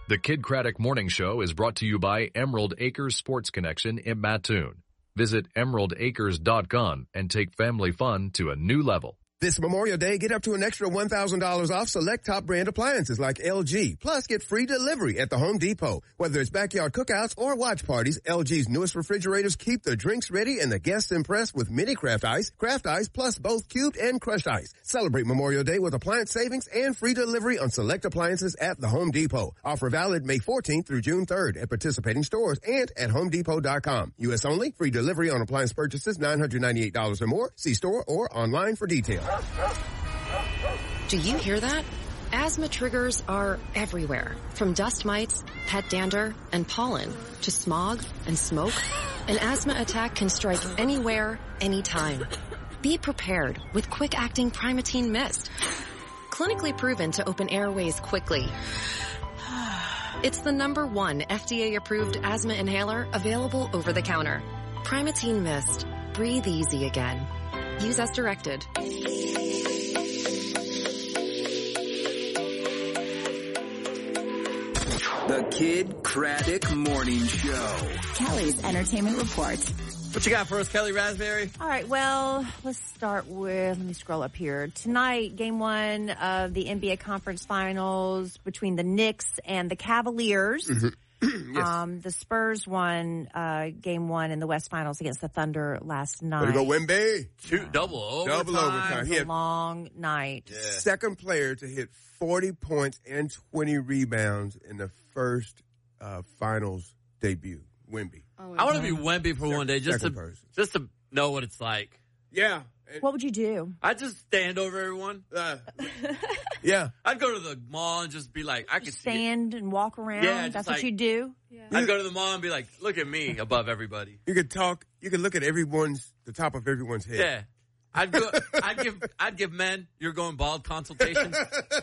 The Kid Craddock Morning Show is brought to you by Emerald Acres Sports Connection in Mattoon. Visit emeraldacres.com and take family fun to a new level. This Memorial Day, get up to an extra $1,000 off select top brand appliances like LG. Plus, get free delivery at the Home Depot. Whether it's backyard cookouts or watch parties, LG's newest refrigerators keep the drinks ready and the guests impressed with mini Craft Ice, plus both cubed and crushed ice. Celebrate Memorial Day with appliance savings and free delivery on select appliances at the Home Depot. Offer valid May 14th through June 3rd at participating stores and at HomeDepot.com. U.S. only. Free delivery on appliance purchases $998 or more. See store or online for details. Do you hear that? Asthma triggers are everywhere, from dust mites, pet dander, and pollen, to smog and smoke. An asthma attack can strike anywhere, anytime. Be prepared with quick-acting Primatene Mist. Clinically proven to open airways quickly. It's the #1 FDA-approved asthma inhaler available over the counter. Primatene Mist. Breathe easy again. Use as directed. The Kid Craddock Morning Show. Kelly's Entertainment Report. What you got for us, Kelly Raspberry? All right, well, let's start with, let me scroll up here. Tonight, game 1 of the NBA Conference Finals between the Knicks and the Cavaliers. Yes. The Spurs won game 1 in the West Finals against the Thunder last night. Way to go, Wemby. Double overtime. Double overtime. It was a long night. Yeah. Second player to hit 40 points and 20 rebounds in the first finals debut. Wemby. Oh, I want to be Wemby for one day just to know what it's like. Yeah. What would you do? I'd just stand over everyone. Yeah. I'd go to the mall and just be like, I could stand and walk around. Yeah, that's what you do. Yeah. I'd go to the mall and be like, look at me above everybody. You could talk. You could look at the top of everyone's head. Yeah. I'd give men you're going bald consultations.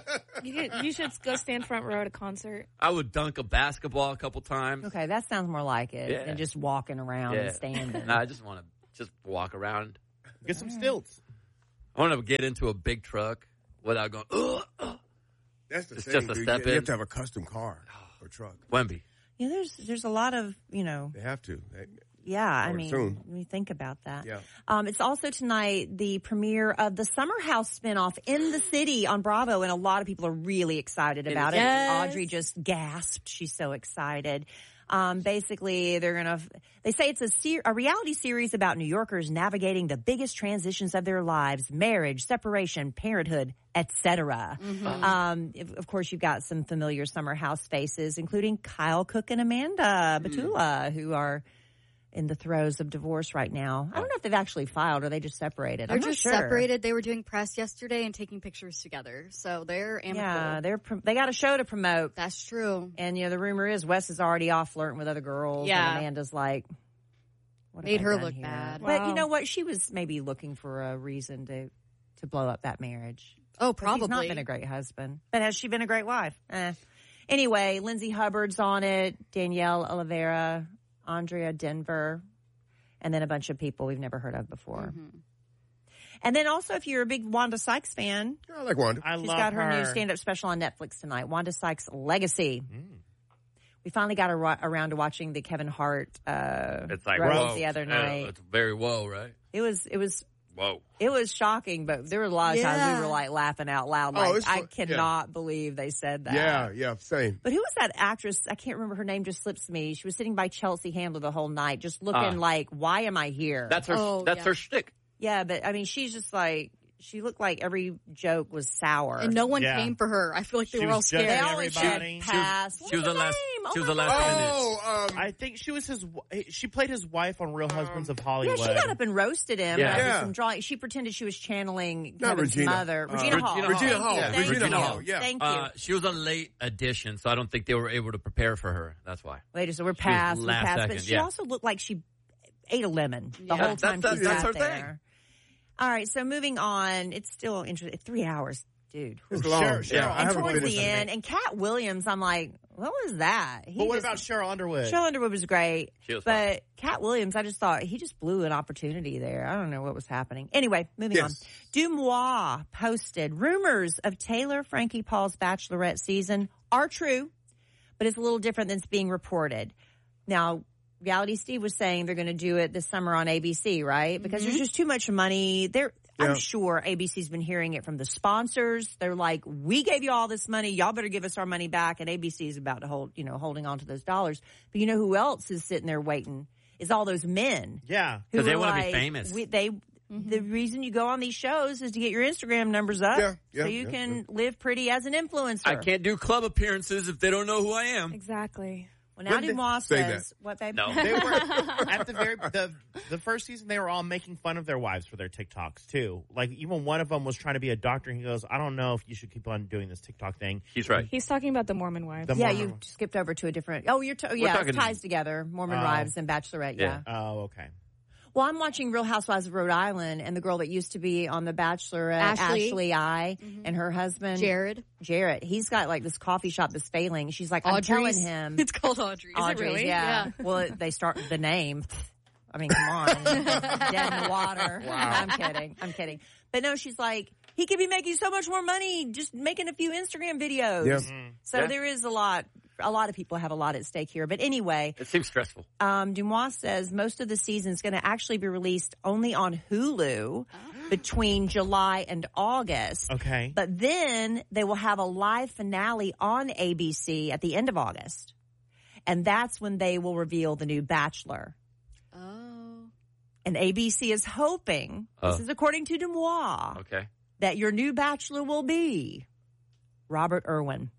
You should go stand front row at a concert. I would dunk a basketball a couple times. Okay, that sounds more like it than just walking around and standing. No, I just want to just walk around. Get some stilts. I want to get into a big truck without going, That's the it's thing, just a dude. step You in. have to have a custom car or truck. Wemby. Yeah, there's a lot of, They have to. I mean, when you think about that. Yeah. It's also tonight the premiere of the Summer House spinoff In the City on Bravo, and a lot of people are really excited about it. Yes. Audrey just gasped. She's so excited. Basically, they say it's a reality series about New Yorkers navigating the biggest transitions of their lives: marriage, separation, parenthood, etc. Mm-hmm. Of course, you've got some familiar Summer House faces, including Kyle Cook and Amanda Batula, who are in the throes of divorce right now. I don't know if they've actually filed or they just separated. They're I'm not just sure. separated. They were doing press yesterday and taking pictures together. So they're amicable. Yeah, they got a show to promote. That's true. And, the rumor is Wes is already off flirting with other girls. Yeah. And Amanda's like, what made have I her done look here? bad. But Wow. you know what? She was maybe looking for a reason to blow up that marriage. Oh, 'Cause probably. He's not been a great husband. But has she been a great wife? Anyway, Lindsay Hubbard's on it, Danielle Oliveira, Andrea Denver, and then a bunch of people we've never heard of before. Mm-hmm. And then also, if you're a big Wanda Sykes fan, I like Wanda. she's got her new stand-up special on Netflix tonight, Wanda Sykes Legacy. We finally got around to watching the Kevin Hart It's like, roast whoa. the other night. It's very whoa, right? It was Whoa. It was shocking, but there were a lot of times we were like laughing out loud. Like, I cannot believe they said that. Yeah, same. But who was that actress? I can't remember her name, just slips me. She was sitting by Chelsea Handler the whole night, just looking like, why am I here? That's her shtick. Yeah, but I mean, she's just like, she looked like every joke was sour. And no one came for her. I feel like they were all scared. They always said pass. She was the last. She was the last minute. I think she was she played his wife on Real Husbands of Hollywood. Yeah, she got up and roasted him. Yeah. Some drawing. She pretended she was channeling Not Kevin's Regina. mother. Regina Hall. Regina Hall. Thank Regina you. Hall. Yeah. Thank you. She was a late addition, so I don't think they were able to prepare for her. That's why. Wait, so we're past. last But second, she yeah. also looked like she ate a lemon the whole time she that's sat her there. thing. All right, so moving on. It's still interesting. 3 hours, dude. It's long. Sure. Yeah, I And haven't towards finished the it. end, and Cat Williams, I'm like, what was that? But what about Cheryl Underwood? Cheryl Underwood was great. She was but Cat Williams, I just thought he just blew an opportunity there. I don't know what was happening. Anyway, moving on. Dumois posted rumors of Taylor Frankie Paul's Bachelorette season are true, but it's a little different than it's being reported. Now, Reality Steve was saying they're going to do it this summer on ABC, right? Because there's just too much money. I'm sure ABC's been hearing it from the sponsors. They're like, we gave you all this money. Y'all better give us our money back. And ABC is about to holding on to those dollars. But you know who else is sitting there waiting? Is all those men. Yeah. Because they want to be famous. The reason you go on these shows is to get your Instagram numbers up so you can live pretty as an influencer. I can't do club appearances if they don't know who I am. Exactly. Well, now Dumois says, what, babe? No. They were at the first season. They were all making fun of their wives for their TikToks too. Like even one of them was trying to be a doctor, and he goes, "I don't know if you should keep on doing this TikTok thing." He's right. He's talking about the Mormon wives. You skipped over to a different. Oh, it ties together. Mormon wives and Bachelorette. Yeah. Oh, okay. Well, I'm watching Real Housewives of Rhode Island, and the girl that used to be on The Bachelorette, Ashley I, and her husband, Jarrett. He's got like this coffee shop that's failing. She's like, I'm telling him. It's called Audrey's. Is it really? Yeah. Well, they start the name. I mean, come on. Dead in the water. Wow. I'm kidding. But no, she's like, he could be making so much more money just making a few Instagram videos. Yeah. So there is a lot of people have a lot at stake here. But anyway. It seems stressful. Dumois says most of the season is going to actually be released only on Hulu between July and August. Okay. But then they will have a live finale on ABC at the end of August. And that's when they will reveal the new Bachelor. Oh. And ABC is hoping, this is according to Dumois, that your new Bachelor will be Robert Irwin.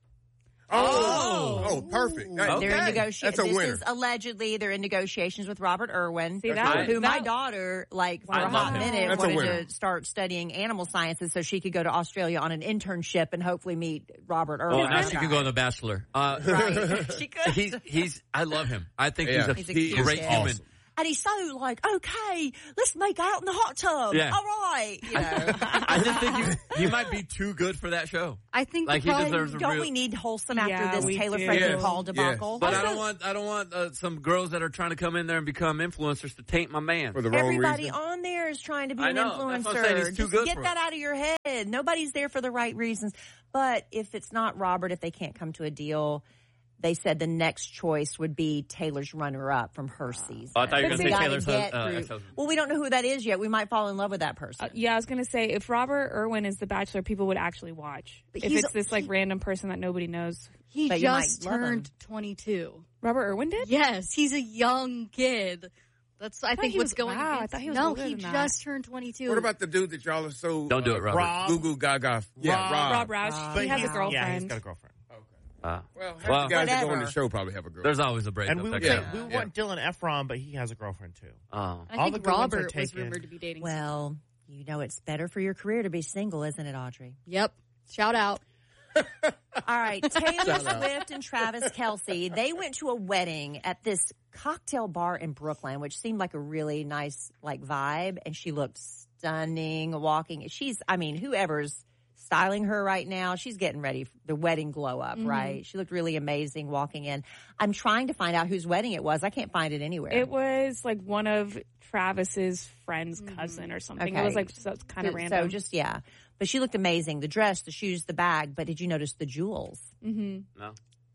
Oh, perfect. They're in negotiations. That's a winner. This is allegedly they're in negotiations with Robert Irwin, who my daughter, for a hot minute, wanted to start studying animal sciences so she could go to Australia on an internship and hopefully meet Robert Irwin. Oh, now she could go on The Bachelor. Right. She could. I love him. I think he's a great human. Awesome. And he's so like, okay, let's make out in the hot tub. Yeah. All right. You know. I just think you might be too good for that show. I think he deserves a Don't we need wholesome after this Taylor Franklin Hall debacle? But I don't want some girls that are trying to come in there and become influencers to taint my man. For the wrong Everybody reason. on there is trying to be I an know. influencer. That's what I'm saying. He's too Just good get for that it. out of your head. Nobody's there for the right reasons. But if it's not Robert, if they can't come to a deal, they said the next choice would be Taylor's runner-up from her season. Oh, I thought you were going to say Taylor's ex-husband. Well, we don't know who that is yet. We might fall in love with that person. I was going to say, if Robert Irwin is The Bachelor, people would actually watch. But if it's this random person that nobody knows. He But just you might love him. turned 22. Robert Irwin did? Yes, he's a young kid. That's I think he what's was- going wow, I against thought he was No, older he than that. just turned 22. What about the dude that y'all are so... Don't do it, Robert. Rob. Goo Goo Gaga. Yeah, Rob Roush. But He has a girlfriend. Yeah, he's got a girlfriend. Well, half the guys that go on the show probably have a girl. There's always a breakup. And we want Dylan Efron, but he has a girlfriend too. Oh. I all think the good ones are Robert was taken. rumored to be dating. Well, you know it's better for your career to be single, isn't it, Audrey? Yep. Shout out. All right, Taylor Swift and Travis Kelce, they went to a wedding at this cocktail bar in Brooklyn, which seemed like a really nice vibe, and she looked stunning walking. Whoever's styling her right now, she's getting ready for the wedding glow up, right? She looked really amazing walking in. I'm trying to find out whose wedding it was. I can't find it anywhere. It was one of Travis's friend's cousin or something. Okay. It was kind of random. So but she looked amazing. The dress, the shoes, the bag. But did you notice the jewels? Mm-hmm. No.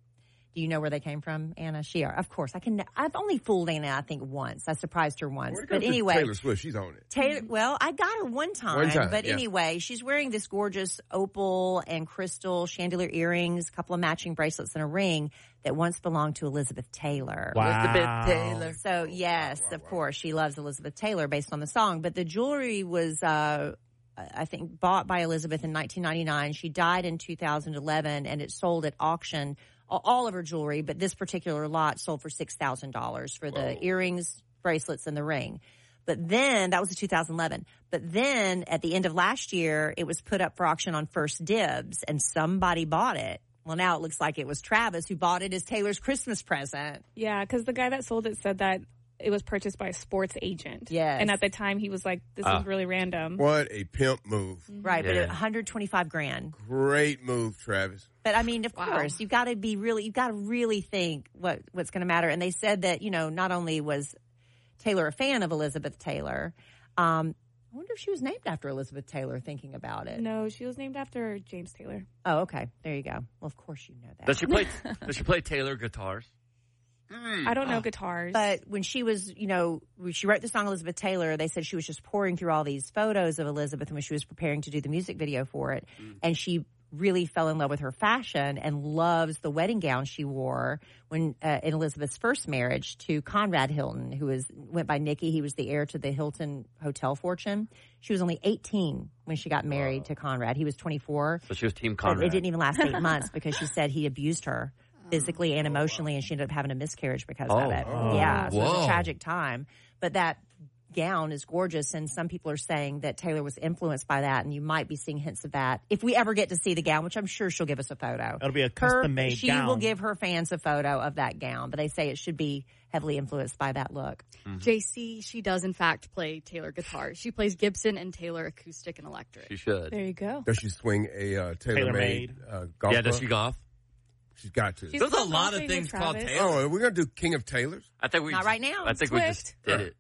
Do you know where they came from, Anna? Of course. I've only fooled Anna, I think, once. I surprised her once. But anyway. Taylor Swift, she's on it. Well, I got her one time. But anyway, she's wearing this gorgeous opal and crystal chandelier earrings, a couple of matching bracelets, and a ring that once belonged to Elizabeth Taylor. Wow. Elizabeth Taylor. So, yes, of course, she loves Elizabeth Taylor based on the song. But the jewelry was, I think, bought by Elizabeth in 1999. She died in 2011, and it sold at auction. All of her jewelry, but this particular lot sold for $6,000 for the earrings, bracelets, and the ring. But then, that was in 2011. But then, at the end of last year, it was put up for auction on First Dibs, and somebody bought it. Well, now it looks like it was Travis who bought it as Taylor's Christmas present. Yeah, because the guy that sold it said that it was purchased by a sports agent. Yes. And at the time, he was like, this is really random. What a pimp move. Right, but $125,000. Great move, Travis. But I mean, of course, you've got to really think what's going to matter. And they said that, not only was Taylor a fan of Elizabeth Taylor, I wonder if she was named after Elizabeth Taylor, thinking about it. No, she was named after James Taylor. Oh, okay. There you go. Well, of course you know that. Does she play Taylor guitars? I don't know guitars. But when she was, when she wrote the song Elizabeth Taylor, they said she was just pouring through all these photos of Elizabeth when she was preparing to do the music video for it. And she really fell in love with her fashion and loves the wedding gown she wore when in Elizabeth's first marriage to Conrad Hilton, who went by Nicky. He was the heir to the Hilton hotel fortune. She was only 18 when she got married to Conrad. He was 24. So she was Team Conrad. It didn't even last 8 months because she said he abused her physically and emotionally, and she ended up having a miscarriage because of it. Yeah, so it was a tragic time. But that gown is gorgeous, and some people are saying that Taylor was influenced by that, and you might be seeing hints of that if we ever get to see the gown, which I'm sure she'll give us a photo. It'll be a custom-made gown. She will give her fans a photo of that gown, but they say it should be heavily influenced by that look. JC, she does in fact play Taylor guitar. She plays Gibson and Taylor acoustic and electric. She should. There you go. Does she swing a tailor-made golf? Yeah, does she golf? She's got to. There's a lot of things called Taylor. Oh, we're going to do King of Taylors? I think Not right now. I think we just did it.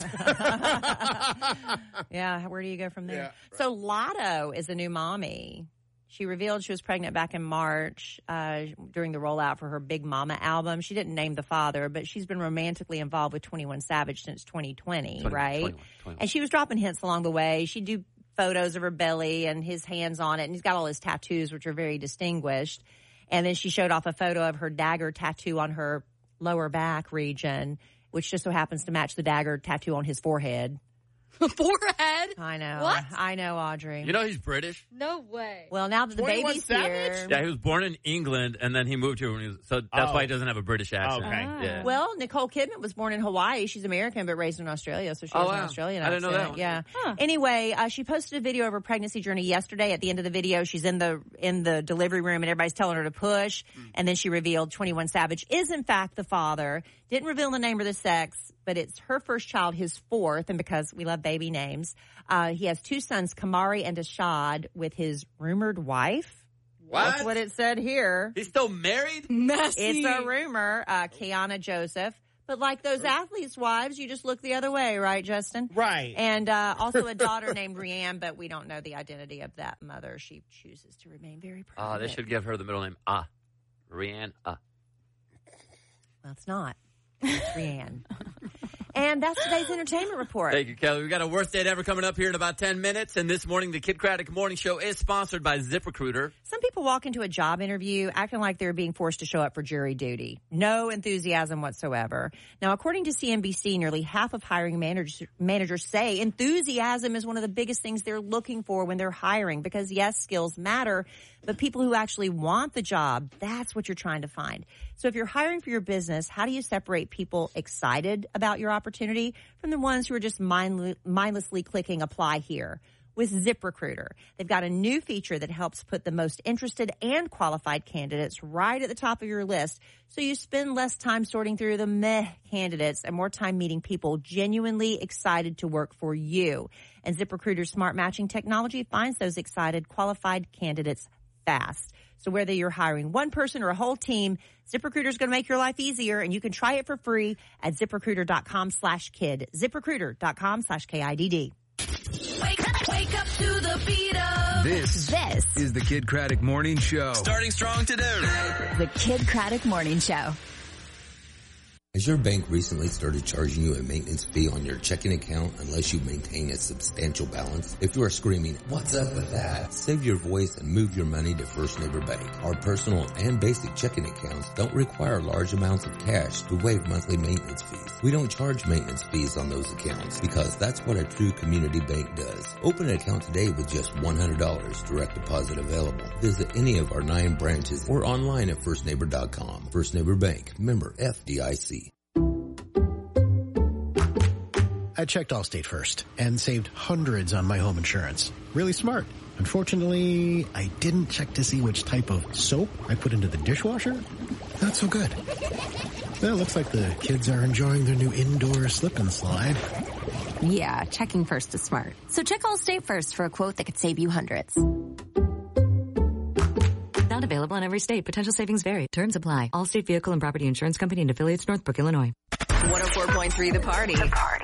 Yeah, where do you go from there? Yeah, right. So Lotto is a new mommy. She revealed she was pregnant back in March during the rollout for her Big Mama album. She didn't name the father, but she's been romantically involved with 21 Savage since 2020, right? 21. And she was dropping hints along the way. She'd do photos of her belly and his hands on it, and he's got all his tattoos, which are very distinguished. And then she showed off a photo of her dagger tattoo on her lower back region, which just so happens to match the dagger tattoo on his forehead. Forehead? I know. What? I know, Audrey. You know he's British? No way. Well, now that the baby's here. Yeah, he was born in England, and then he moved here when he was, so that's why he doesn't have a British accent. Okay. Yeah. Well, Nicole Kidman was born in Hawaii. She's American, but raised in Australia, so she has an Australian accent. I didn't know that one. Yeah. Anyway, she posted a video of her pregnancy journey yesterday. At the end of the video, she's in the delivery room, and everybody's telling her to push. And then she revealed 21 Savage is, in fact, the father. Didn't reveal the name or the sex, but it's her first child, his fourth, and because we love baby names, he has two sons, Kamari and Ashad, with his rumored wife. What? That's what it said here. He's still married? Messy. It's a rumor, Kiana Joseph. But like those athletes' wives, you just look the other way, right, Justin? Right. And also a daughter named Rianne, but we don't know the identity of that mother. She chooses to remain very private. They should give her the middle name, Rianne, Well, it's not. It's Rianne. And that's today's entertainment report. Thank you, Kelly. We got a worst date ever coming up here in about 10 minutes. And this morning, the Kid Craddock Morning Show is sponsored by ZipRecruiter. Some people walk into a job interview acting like they're being forced to show up for jury duty. No enthusiasm whatsoever. Now, according to CNBC, nearly half of hiring managers say enthusiasm is one of the biggest things they're looking for when they're hiring because, yes, skills matter, but people who actually want the job, that's what you're trying to find. So if you're hiring for your business, how do you separate people excited about your opportunity from the ones who are just mindlessly clicking apply here? With ZipRecruiter, they've got a new feature that helps put the most interested and qualified candidates right at the top of your list, so you spend less time sorting through the meh candidates and more time meeting people genuinely excited to work for you. And ZipRecruiter's smart matching technology finds those excited, qualified candidates fast. So whether you're hiring one person or a whole team, ZipRecruiter is going to make your life easier, and you can try it for free at ZipRecruiter.com/kid. ZipRecruiter.com/KIDD. Wake up to the beat of This is the Kid Craddock Morning Show. Starting strong today. The Kid Craddock Morning Show. Has your bank recently started charging you a maintenance fee on your checking account unless you maintain a substantial balance? If you are screaming, "What's up with that?" save your voice and move your money to First Neighbor Bank. Our personal and basic checking accounts don't require large amounts of cash to waive monthly maintenance fees. We don't charge maintenance fees on those accounts because that's what a true community bank does. Open an account today with just $100 direct deposit available. Visit any of our 9 branches or online at firstneighbor.com. First Neighbor Bank, member FDIC. I checked Allstate first and saved hundreds on my home insurance. Really smart. Unfortunately, I didn't check to see which type of soap I put into the dishwasher. Not so good. Well, it looks like the kids are enjoying their new indoor slip and slide. Yeah, checking first is smart. So check Allstate first for a quote that could save you hundreds. Not available in every state. Potential savings vary. Terms apply. Allstate Vehicle and Property Insurance Company and affiliates, Northbrook, Illinois. 104.3 The Party.